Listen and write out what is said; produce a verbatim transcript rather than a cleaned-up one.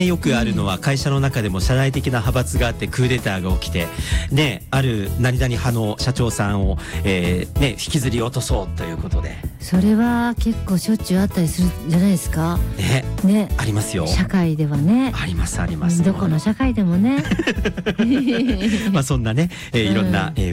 よくあるのは会社の中でも社内的な派閥があってクーデターが起きて、ね、ある何々派の社長さんを、えーね、引きずり落とそうということで、 それは結構しょっちゅうあったりするんじゃないですかね、 ね、 ありますよ。 社会ではね、 ありますあります。 どこの社会でもねまあそんなね、えーいろんな、えー